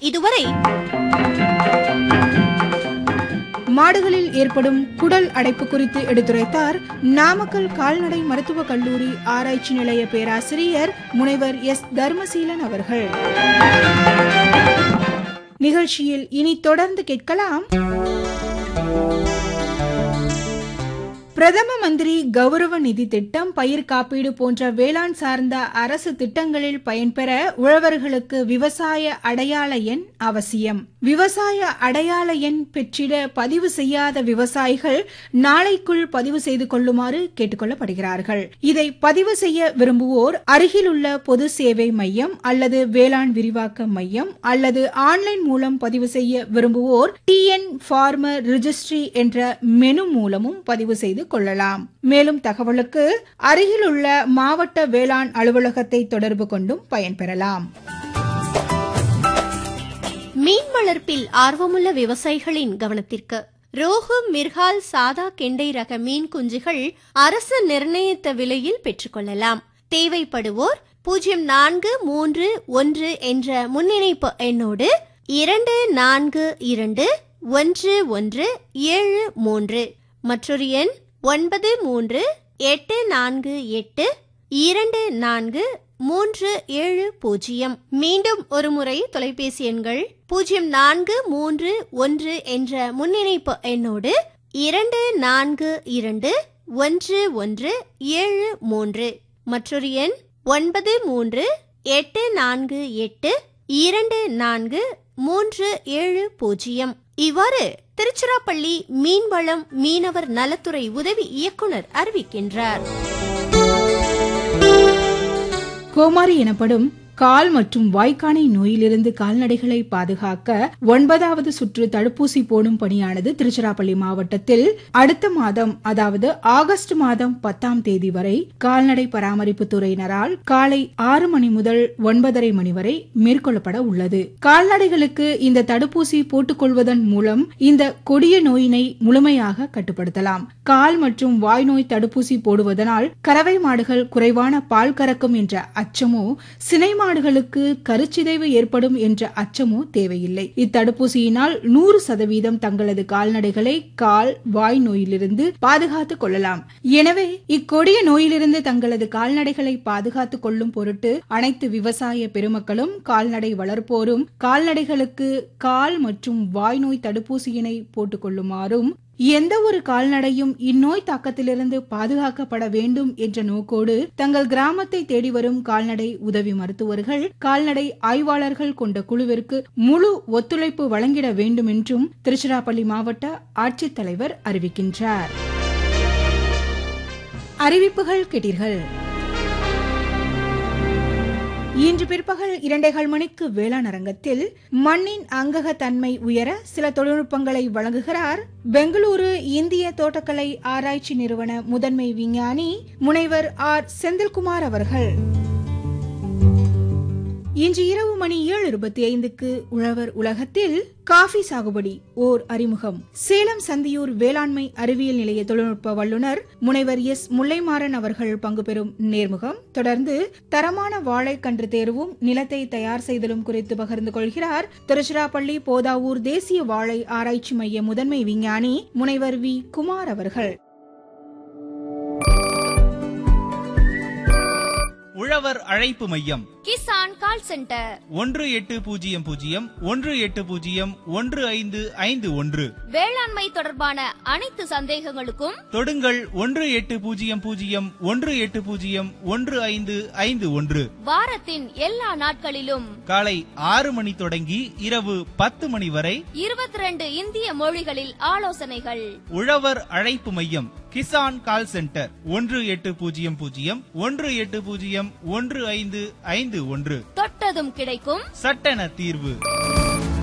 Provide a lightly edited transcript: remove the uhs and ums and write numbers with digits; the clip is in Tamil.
இதுவரை மாடுகளில் ஏற்படும் குடல் அடைப்பு குறித்து எடுத்துரைத்தார் நாமக்கல் கால்நடை மருத்துவக் கல்லூரி ஆராய்ச்சி நிலைய பேராசிரியர் முனைவர் எஸ் தர்மசீலன் அவர்கள். நிகழ்ச்சியில் இனி தொடர்ந்து கேட்கலாம். பிரதம மந்திரி கௌரவ நிதி திட்டம், பயிர் காப்பீடு போன்ற வேளாண் சார்ந்த அரசு திட்டங்களில் பயன்பெற உழவர்களுக்கு விவசாய அடையாள எண் அவசியம். விவசாய அடையாள எண் பெற்றிட பதிவு செய்யாத விவசாயிகள் நாளைக்குள் பதிவு செய்து கொள்ளுமாறு கேட்டுக் கொள்ளப்படுகிறார்கள். இதை பதிவு செய்ய விரும்புவோர் அருகிலுள்ள பொது சேவை மையம் அல்லது வேளாண் விரிவாக்க மையம் அல்லது ஆன்லைன் மூலம் பதிவு செய்ய விரும்புவோர் டிஎன் ஃபார்மர் ரிஜிஸ்ட்ரி என்ற மெனு மூலமும் பதிவு செய்து கொள்ளலாம். மேலும் தகவலுக்கு அருகிலுள்ள மாவட்ட வேளாண் அலுவலகத்தை தொடர்பு கொண்டும் பயன்பெறலாம். மீன் வளர்ப்பில் ஆர்வமுள்ள விவசாயிகளின் கவனத்திற்கு ரோகு, மிர்கால், சாதா, கெண்டை ரக மீன் குஞ்சுகள் அரசு நிர்ணயித்த விலையில் பெற்றுக்கொள்ளலாம். தேவைப்படுவோர் 0431 என்ற முன்னிணைப்பு எண்ணோடு 24211173 மற்றொரு எண் 9348242470. மீண்டும் ஒருமுறை தொலைபேசி எண்கள் 0431 என்ற முன்னிணைப்பு எண்ணோடு 24211173 மற்றொரு எண் 9348242470. இவ்வாறு திருச்சிராப்பள்ளி மீன்வளம் மீனவர் நலத்துறை உதவி இயக்குனர் அறிவிக்கின்றார். கோமாரி எனப்படும் கால் மற்றும் வாய்க்கானை நோயிலிருந்து கால்நடைகளை பாதுகாக்க 9வது சுற்று தடுப்பூசி போடும் பணியானது திருச்சிராப்பள்ளி மாவட்டத்தில் அடுத்த மாதம், அதாவது ஆகஸ்ட் மாதம் 10ஆம் தேதி வரை கால்நடை பராமரிப்பு துறையினரால் காலை 6 மணி முதல் 9:30 மணி வரை மேற்கொள்ளப்பட உள்ளது. கால்நடைகளுக்கு இந்த தடுப்பூசி போட்டுக் கொள்வதன் மூலம் இந்த கொடிய நோயினை முழுமையாக கட்டுப்படுத்தலாம். கால் மற்றும் வாய் நோய் தடுப்பூசி போடுவதனால் கறவை மாடுகள் குறைவான பால் கறக்கும் என்ற அச்சமோ, சினை மாடுகளுக்கு கருச்சிதைவு ஏற்படும் என்ற அச்சமோ தேவையில்லை. இத்தடுப்பூசியினால் 100% தங்களது கால்நடைகளை கால், வாய் நோயிலிருந்து பாதுகாத்துக் கொள்ளலாம். எனவே இக்கொடிய நோயிலிருந்து தங்களது கால்நடைகளை பாதுகாத்துக் கொள்ளும் பொருட்டு அனைத்து விவசாய பெருமக்களும் கால்நடை வளர்ப்போரும் கால்நடைகளுக்கு கால் மற்றும் வாய் நோய் தடுப்பூசியினை போட்டுக் கொள்ளுமாறும், எந்த ஒரு கால்நடையும் இந்நோய் தாக்கத்திலிருந்து பாதுகாக்கப்பட வேண்டும் என்ற நோக்கோடு தங்கள் கிராமத்தை தேடி வரும் கால்நடை உதவி மருத்துவர்கள், கால்நடை ஆய்வாளர்கள் கொண்ட குழுவிற்கு முழு ஒத்துழைப்பு வழங்கிட வேண்டும் என்றும் திருச்சிராப்பள்ளி மாவட்ட ஆட்சித்தலைவர் அறிவிக்கின்றார். அறிவிப்புகள் கேட்டீர்கள். இன்று பிற்பகல் 2:15 மணிக்கு வேளாண் அரங்கத்தில் மண்ணின் அங்கக தன்மை உயர சில தொழில்நுட்பங்களை வழங்குகிறார் பெங்களூரு இந்திய தோட்டக்கலை ஆராய்ச்சி நிறுவன முதன்மை விஞ்ஞானி முனைவர் ஆர் செந்தில்குமார் அவர்கள். இன்று இரவு மணி 7:25க்கு உழவர் உலகத்தில் காஃபி சாகுபடி ஓர் அறிமுகம், சேலம் சந்தியூர் வேளாண்மை அறிவியல் நிலைய தொழில்நுட்ப வல்லுநர் முனைவர் எஸ் முல்லைமாறன் அவர்கள் பங்கு பெறும் நேர்முகம். தொடர்ந்து தரமான வாழைக்கன்று தேர்வும் நிலத்தை தயார் செய்தலும் குறித்து பகிர்ந்து கொள்கிறார் திருச்சிராப்பள்ளி போதாவூர் தேசிய வாழை ஆராய்ச்சி மைய முதன்மை விஞ்ஞானி முனைவர் வி குமார் அவர்கள். உழவர் அழைப்பு மையம் கிசான் கால் சென்டர் 180018015551. வேளாண்மை தொடர்பான அனைத்து சந்தேகங்களுக்கும் தொடுங்கள் 180018015551. வாரத்தின் எல்லா நாட்களிலும் காலை 6 மணி தொடங்கி இரவு 10 மணி வரை 22 இந்திய மொழிகளில் ஆலோசனைகள். உழவர் அழைப்பு மையம் கிசான் கால் சென்டர் 180018015551. தொட்டதும் கிடைக்கும் சட்டென தீர்வு.